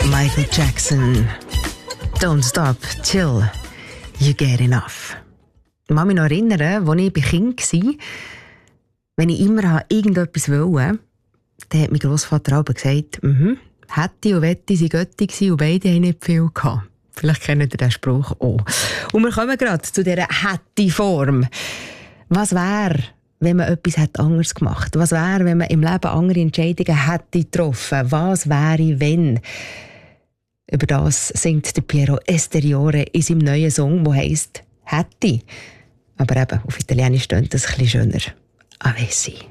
Michael Jackson. Don't stop till you get enough. Ich kann mich noch erinnern, als ich Kind war, wenn ich immer irgendetwas wollte, dann hat mein Grossvater aber gesagt, hätte und wette sie Götti gewesen und beide haben nicht viel gehabt. Vielleicht kennt ihr den Spruch auch. Und wir kommen gerade zu dieser Hätte-Form. Was wäre, wenn man etwas anders gemacht hätte? Was wäre, wenn man im Leben andere Entscheidungen hätte getroffen? Was wäre, wenn? Über das singt der Piero Esteriore in seinem neuen Song, der heisst «Hätte». Aber eben, auf Italienisch klingt das ein bisschen schöner. «Avessi».